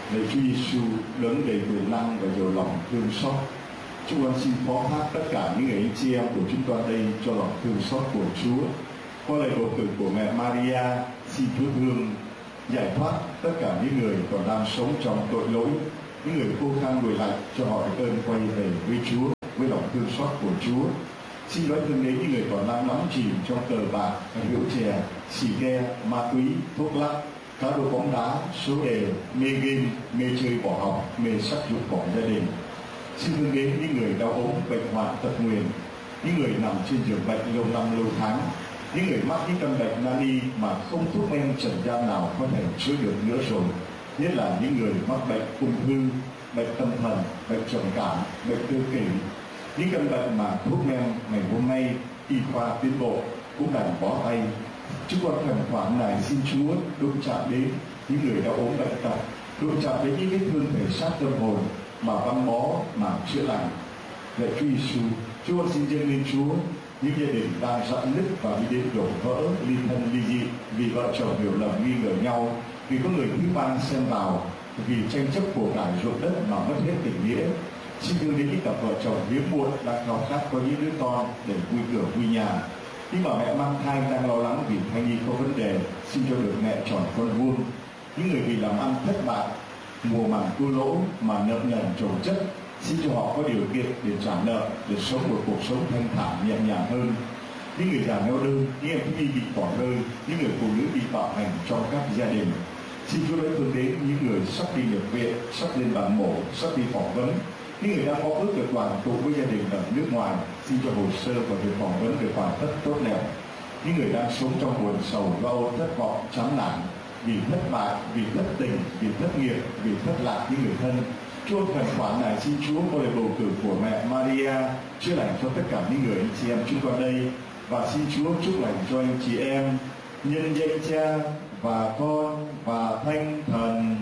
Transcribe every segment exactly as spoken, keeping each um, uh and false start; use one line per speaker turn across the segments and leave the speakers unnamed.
Lạy Chúa Giêsu đấng đầy quyền năng và nhiều lòng thương xót, chúng con xin phó thác tất cả những người anh chị em của chúng con đây cho lòng thương xót của Chúa. Qua lời bầu cử của mẹ Maria, xin Chúa thương giải thoát tất cả những người còn đang sống trong tội lỗi, những người khô khan nguội lạnh, cho họ được ơn quay về với Chúa với lòng thương xót của Chúa. Xin nói thương đến những người còn đang đắm chìm trong cờ bạc, rượu chè, xì ke, ma túy, thuốc lắc, cá độ bóng đá, số đề, mê game, mê chơi bỏ học, mê sắc dục vọng gia đình. Xin thương đến những người đau ốm, bệnh hoạn, tật nguyền, những người nằm trên giường bệnh lâu năm lâu tháng, những người mắc những căn bệnh nan y mà không thuốc men trần gian nào có thể chữa được nữa rồi, nhất là những người mắc bệnh ung thư, bệnh tâm thần, bệnh trầm cảm, bệnh tự kỷ, những căn bệnh mà thuốc men ngày hôm nay y khoa tiến bộ cũng đành bó tay. Chúng con khẩn khoản này xin Chúa đụng chạm đến những người đau ốm bệnh tật, đụng chạm đến những vết thương thể xác tâm hồn mà băng bó mà chữa lành. Lạy Chúa Giêsu, chúng con xin dâng lên Chúa những gia đình đang rạn nứt và đi đến đổ vỡ, ly thân ly dị vì vợ chồng hiểu lầm nghi ngờ nhau, vì có người thứ ba xen vào, vì tranh chấp của cải ruộng đất mà mất hết tình nghĩa. Xin thương đến những cặp vợ chồng hiếm muộn đang khao khát có những đứa con để vui cửa vui nhà, nhưng mà mẹ mang thai đang lo lắng vì thai nhi có vấn đề, xin cho được mẹ tròn con vuông. Những người vì làm ăn thất bại, mùa màng thua lỗ mà nợ nần chồng chất, xin cho họ có điều kiện để trả nợ, để sống một cuộc sống thanh thản nhẹ nhàng hơn. Những người già neo đơn, những em thiếu nhi bị bỏ rơi, những người phụ nữ bị bạo hành trong các gia đình, xin Chúa đã thương đến những người sắp đi nhập viện, sắp lên bàn mổ, sắp đi phỏng vấn, những người đang có ước được đoàn tụ với gia đình ở nước ngoài, xin cho hồ sơ và việc phỏng vấn được hoàn tất tốt đẹp. Những người đang sống trong buồn sầu, lo âu, thất vọng, chán nản vì thất bại, vì thất tình, vì thất nghiệp, vì thất lạc những người thân, Chúa khẩn khoản này xin Chúa có lời bầu cử của mẹ Maria chữa lành cho tất cả những người anh chị em chúng con đây, và xin Chúa chúc lành cho anh chị em nhân danh Cha và Con và Thánh Thần.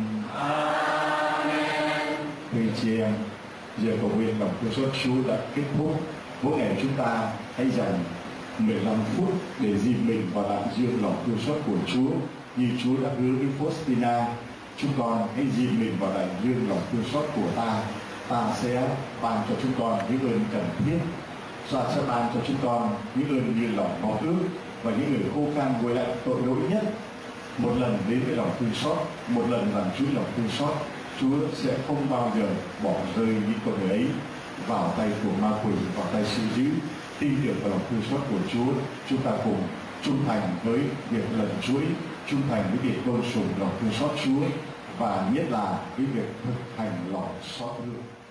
Amen. Thưa anh chị em, giờ cầu nguyện lòng thương xót Chúa đã kết thúc. Mỗi ngày chúng ta hãy dành mười lăm phút để dìm mình vào đại dương lòng thương xót của Chúa, như Chúa đã hứa với Faustina. Chúng con hãy dìm mình vào đại dương lòng thương xót của ta. Ta sẽ ban cho chúng con những ơn cần thiết. Ta sẽ ban cho chúng con những ơn như lòng mong ước, và những người khô khan nguội lạnh tội lỗi nhất một lần đến với lòng thương xót, một lần làm Chúa lòng thương xót, Chúa sẽ không bao giờ bỏ rơi những con người ấy vào tay của ma quỷ, vào tay sự dữ. Tin tưởng vào lòng thương xót của Chúa, chúng ta cùng trung thành với việc lần chuỗi, trung thành với việc tôn sùng lòng thương xót Chúa, và nhất là với việc thực hành lòng xót thương.